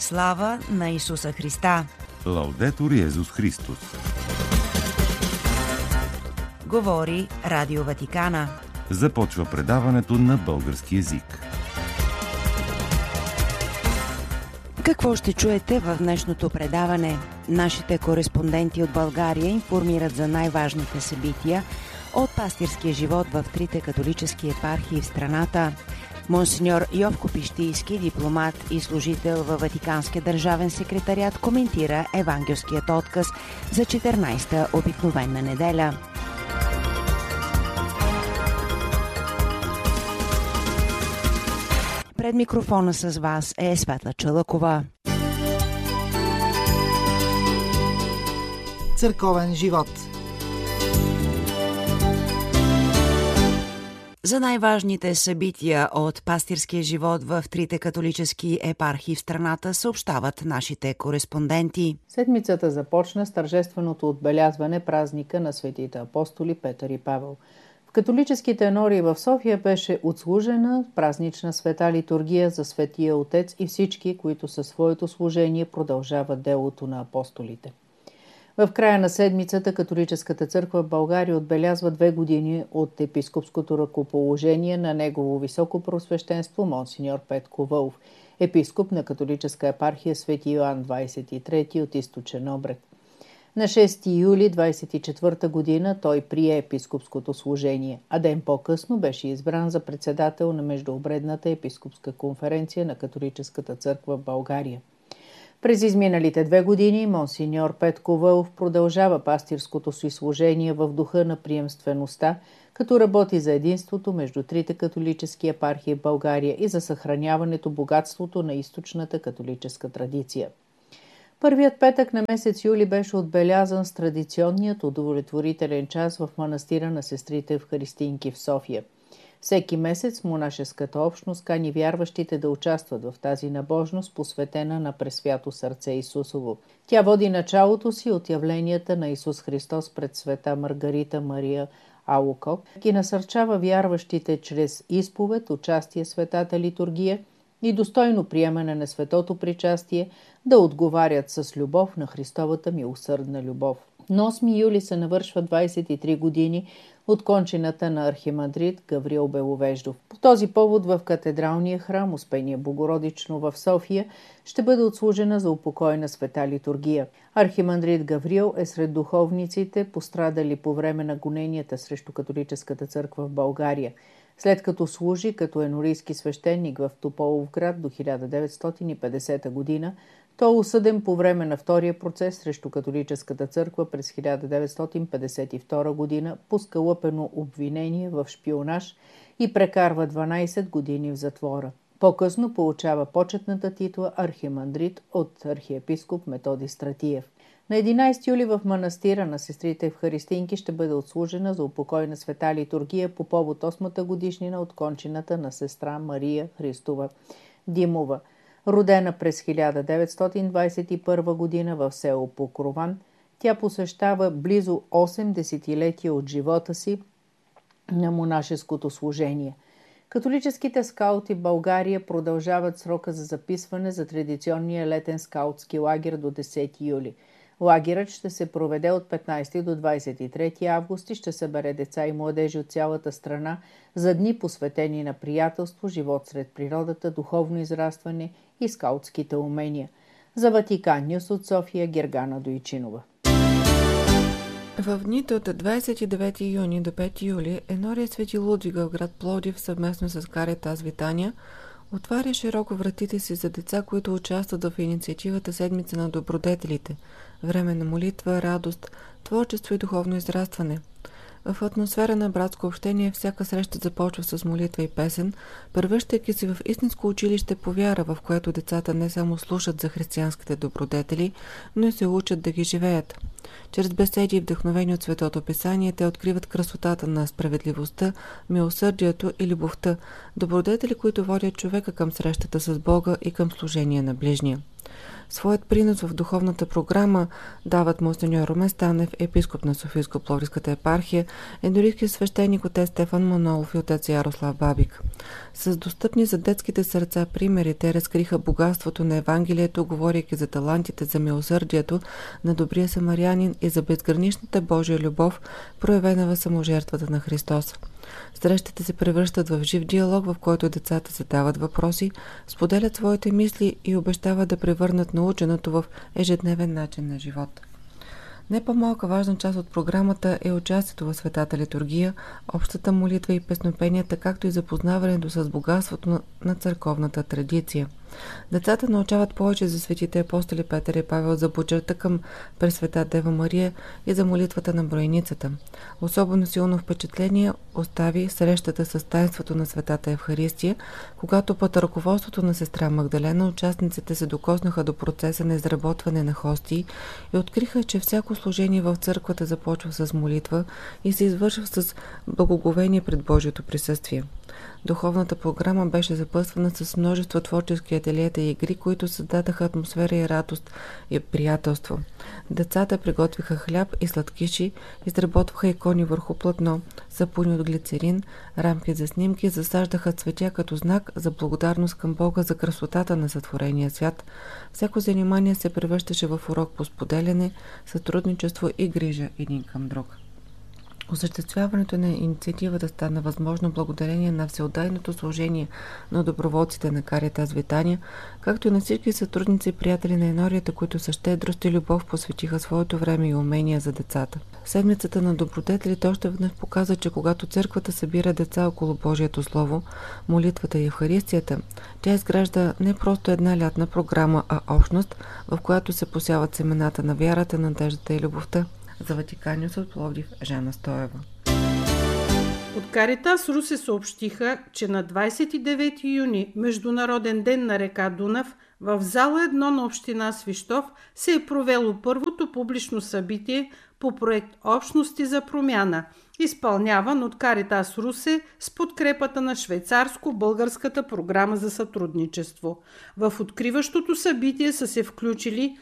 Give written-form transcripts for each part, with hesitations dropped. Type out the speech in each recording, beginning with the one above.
Слава на Исуса Христа! Лаудетур Йезус Христос! Говори Радио Ватикана. Започва предаването на български език. Какво ще чуете в днешното предаване? Нашите кореспонденти от България информират за най-важните събития от пастирския живот в трите католически епархии в страната. Монсеньор Йовко Пищийски, дипломат и служител във Ватиканския държавен секретариат, коментира евангелският отказ за 14-та обикновена неделя. Пред микрофона с вас е Светла Чалъкова. Църковен живот. За най-важните събития от пастирския живот в трите католически епархии в страната съобщават нашите кореспонденти. Седмицата започна с тържественото отбелязване празника на светите апостоли Петър и Павел. В католическите енории в София беше отслужена празнична света литургия за Светия Отец и всички, които със своето служение продължават делото на апостолите. В края на седмицата католическата църква в България отбелязва 2 години от епископското ръкоположение на негово високопросвещенство Монсеньор Петко Вълов, епископ на католическа епархия Свети Йоан 23 от Източен Обред. На 6 юли 24 година той прие епископското служение, а ден по-късно беше избран за председател на Междуобредната епископска конференция на католическата църква в България. През изминалите 2 години монсеньор Петко Вълов продължава пастирското си служение в духа на приемствеността, като работи за единството между трите католически епархии в България и за съхраняването богатството на източната католическа традиция. Първият петък на месец юли беше отбелязан с традиционният удовлетворителен час в манастира на сестрите Евхаристийнки в София. Всеки месец монашеската общност кани вярващите да участват в тази набожност, посветена на Пресвято сърце Исусово. Тя води началото си от явленията на Исус Христос пред света Маргарита Мария Аукок и насърчава вярващите чрез изповед, участие в светата литургия и достойно приемане на светото причастие да отговарят с любов на Христовата милосърдна любов. На 8 юли се навършва 23 години от кончината на архимандрит Гаврил Беловеждов. По този повод в катедралния храм Успение Богородично в София ще бъде отслужена за упокойна света литургия. Архимандрит Гаврил е сред духовниците, пострадали по време на гоненията срещу католическата църква в България. След като служи като енорийски свещеник в Тополовград до 1950 година, той е осъден по време на втория процес срещу католическата църква през 1952 година по скалъпено обвинение в шпионаж и прекарва 12 години в затвора. По-късно получава почетната титла архимандрит от архиепископ Методий Стратиев. На 11 юли в манастира на сестрите Евхаристийнки ще бъде отслужена за упокойна света литургия по повод 8-та годишнина от кончината на сестра Мария Христова Димова, родена през 1921 година в село Покрован. Тя посещава близо 8 десетилетия от живота си на монашеското служение. Католическите скаути в България продължават срока за записване за традиционния летен скаутски лагер до 10 юли. Лагерът ще се проведе от 15 до 23 август и ще събере деца и младежи от цялата страна за дни посветени на приятелство, живот сред природата, духовно израстване и скаутските умения. За Ватикан Нюс от София, Гергана Дойчинова. В дните от 29 юни до 5 юли енория Свети Лудвига в град Пловдив съвместно с Каритас Витания отваря широко вратите си за деца, които участват в инициативата Седмица на добродетелите, време на молитва, радост, творчество и духовно израстване. В атмосфера на братско общение всяка среща започва с молитва и песен, превръщайки се в истинско училище по вяра, в което децата не само слушат за християнските добродетели, но и се учат да ги живеят. Чрез беседи и вдъхновени от Светото Писание те откриват красотата на справедливостта, милосърдието и любовта, добродетели, които водят човека към срещата с Бога и към служение на ближния. Своят принос в духовната програма дават монсеньор Румен Станев, епископ на Софийско-Пловдивската епархия, енорийският свещеник отец Стефан Манолов и отец Ярослав Бабик. С достъпни за детските сърца примери те разкриха богатството на Евангелието, говорейки за талантите, за милосърдието на добрия самарянин и за безграничната Божия любов, проявена в саможертвата на Христос. Срещите се превръщат в жив диалог, в който децата задават въпроси, споделят своите мисли и обещават да превърнат наученото в ежедневен начин на живот. Не по-малка важна част от програмата е участието в Светата литургия, общата молитва и песнопенията, както и запознаването с богатството на църковната традиция. Децата научават повече за светите апостоли Петър и Павел, за почерта към Пресвета Дева Мария и за молитвата на Броеницата. Особено силно впечатление остави срещата с таинството на Светата Евхаристия, когато под ръководството на сестра Магдалена участниците се докоснаха до процеса на изработване на хостии и откриха, че всяко служение в църквата започва с молитва и се извършва с благоговение пред Божието присъствие. Духовната програма беше запъствана с множество творчески ателиета и игри, които създадаха атмосфера и радост и приятелство. Децата приготвиха хляб и сладкиши, изработваха икони върху платно, сапуни от глицерин, рамки за снимки, засаждаха цветя като знак за благодарност към Бога за красотата на сътворения свят. Всяко занимание се превръщаше в урок по споделяне, сътрудничество и грижа един към друг. Осъществяването на инициативата стана възможно благодарение на всеотдайното служение на доброволците на Каритас Витания, както и на всички сътрудници и приятели на енорията, които със щедрост и любов посветиха своето време и умения за децата. Седмицата на добродетелите още веднъж показа, че когато църквата събира деца около Божието Слово, молитвата и Евхаристията, тя изгражда не просто една лятна програма, а общност, в която се посяват семената на вярата, надеждата и любовта. За Ватиканиус от Пловдив, Жана Стоева. От Каритас Русе съобщиха, че на 29 юни, Международен ден на река Дунав, в зала 1 на община Свищов се е провело първото публично събитие по проект Общности за промяна, изпълняван от Каритас Русе с подкрепата на швейцарско-българската програма за сътрудничество. В откриващото събитие са се включили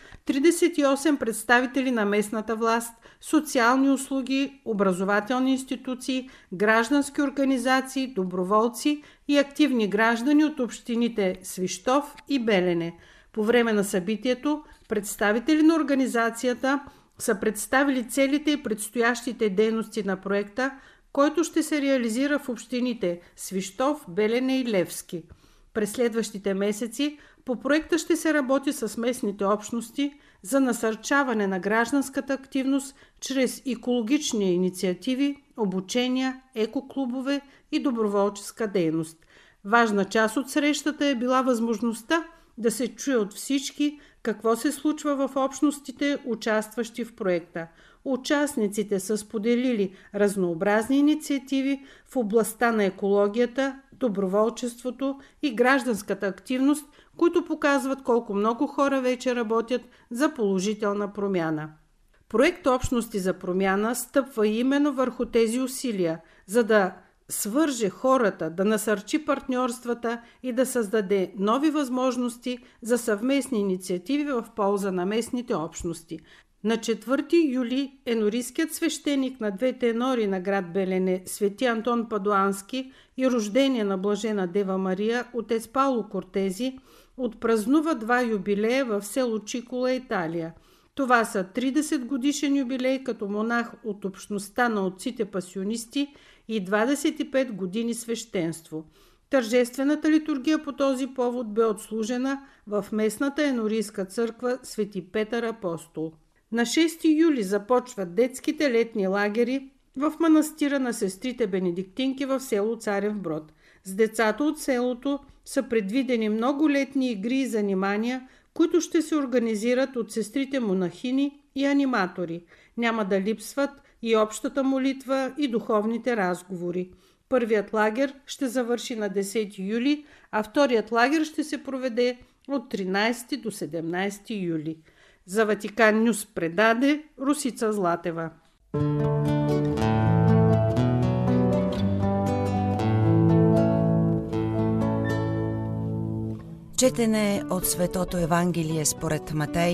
38 представители на местната власт, социални услуги, образователни институции, граждански организации, доброволци и активни граждани от общините Свищов и Белене. По време на събитието представители на организацията са представили целите и предстоящите дейности на проекта, който ще се реализира в общините Свищов, Белене и Левски. През следващите месеци по проекта ще се работи с местните общности за насърчаване на гражданската активност чрез екологични инициативи, обучения, екоклубове и доброволческа дейност. Важна част от срещата е била възможността да се чуе от всички какво се случва в общностите, участващи в проекта. Участниците са споделили разнообразни инициативи в областта на екологията, доброволчеството и гражданската активност, които показват колко много хора вече работят за положителна промяна. Проект Общности за промяна стъпва именно върху тези усилия, за да свърже хората, да насърчи партньорствата и да създаде нови възможности за съвместни инициативи в полза на местните общности. На 4 юли енорийският свещеник на двете енори на град Белене, свети Антон Падуански и рождение на Блажена Дева Мария, отец Пауло Кортези, отпразнува 2 юбилея в село Чикола, Италия. Това са 30 годишен юбилей като монах от общността на отците пасионисти и 25 години свещенство. Тържествената литургия по този повод бе отслужена в местната енорийска църква Свети Петър Апостол. На 6 юли започват детските летни лагери в манастира на сестрите бенедиктинки в село Царев Брод. С децата от селото са предвидени много летни игри и занимания, които ще се организират от сестрите монахини и аниматори. Няма да липсват и общата молитва и духовните разговори. Първият лагер ще завърши на 10 юли, а вторият лагер ще се проведе от 13 до 17 юли. За Ватикан Нюс предаде Русица Златева. Четене от Светото Евангелие според Матей.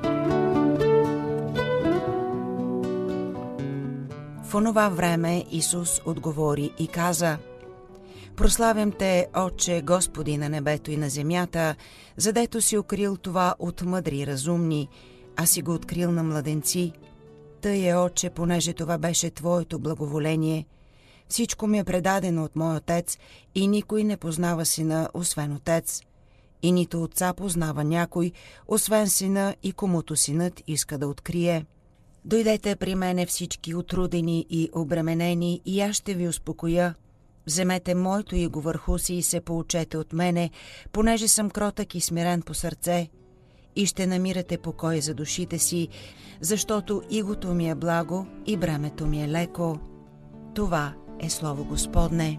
В онова време Исус отговори и каза: Прославям те, Отче, Господи на небето и на земята, задето си укрил това от мъдри и разумни, а си го открил на младенци. Тъй е, Отче, понеже това беше Твоето благоволение. Всичко ми е предадено от мой Отец и никой не познава Сина, освен Отец. И нито Отца познава някой, освен Сина и комуто Синът иска да открие. Дойдете при мене всички утрудени и обременени, и аз ще ви успокоя. Вземете моето иго върху си и се поучете от мене, понеже съм кротък и смирен по сърце, и ще намирате покой за душите си, защото игото ми е благо и бремето ми е леко. Това е Слово Господне.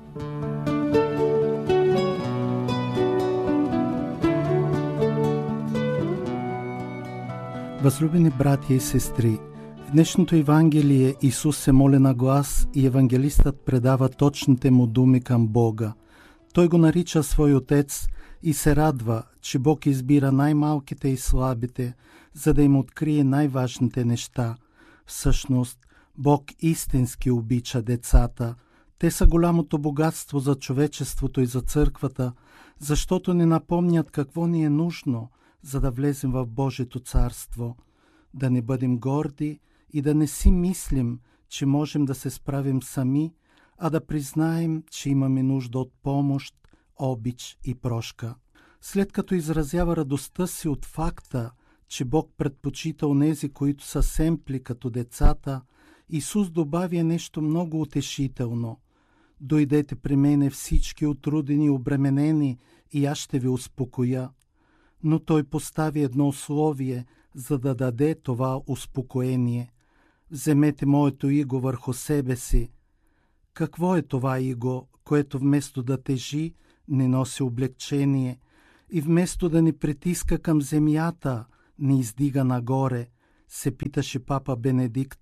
Възлюбени братя и сестри, в днешното Евангелие Исус се моли на глас и евангелистът предава точните му думи към Бога. Той го нарича свой Отец и се радва, че Бог избира най-малките и слабите, за да им открие най-важните неща. Всъщност, Бог истински обича децата. Те са голямото богатство за човечеството и за църквата, защото ни напомнят какво ни е нужно, за да влезем в Божието царство. Да не бъдем горди и да не си мислим, че можем да се справим сами, а да признаем, че имаме нужда от помощ, обич и прошка. След като изразява радостта си от факта, че Бог предпочита онези, които са семпли като децата, Исус добавя нещо много утешително. Дойдете при мене всички утрудени и обременени, и аз ще ви успокоя. Но Той постави едно условие, за да даде това успокоение. Вземете моето иго върху себе си. Какво е това иго, което вместо да тежи, не носи облегчение, и вместо да ни притиска към земята, ни издига нагоре, се питаше папа Бенедикт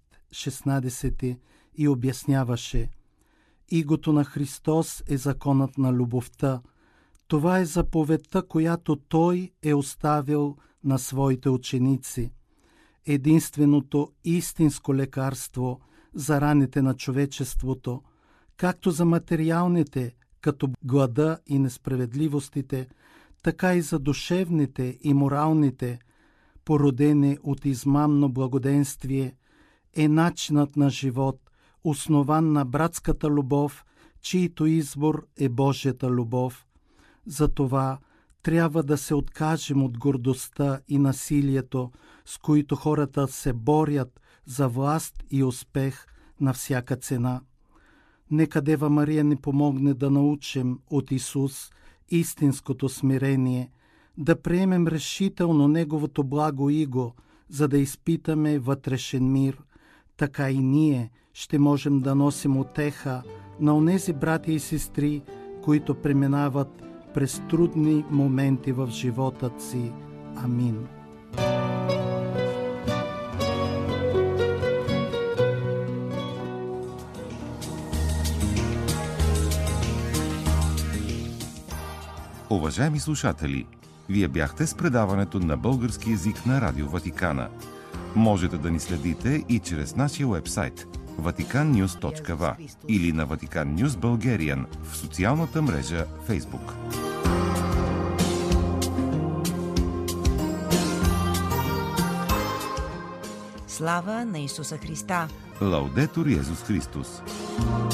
XVI и обясняваше: игото на Христос е законът на любовта. Това е заповедта, която Той е оставил на своите ученици. Единственото истинско лекарство за раните на човечеството, както за материалните, като глада и несправедливостите, така и за душевните и моралните, породени от измамно благоденствие, е начинът на живот, основан на братската любов, чието избор е Божията любов. Затова трябва да се откажем от гордостта и насилието, с които хората се борят за власт и успех на всяка цена. Нека Дева Мария ни помогне да научим от Исус истинското смирение, да приемем решително Неговото благо иго, за да изпитаме вътрешен мир. Така и ние ще можем да носим утеха на онези братя и сестри, които преминават през трудни моменти в живота си. Амин. Уважаеми слушатели, вие бяхте с предаването на български език на Радио Ватикана. Можете да ни следите и чрез нашия уебсайт vaticannews.va или на Vatican News Bulgarian в социалната мрежа Facebook. Слава на Исуса Христа! Лаудетур Йезус Христос!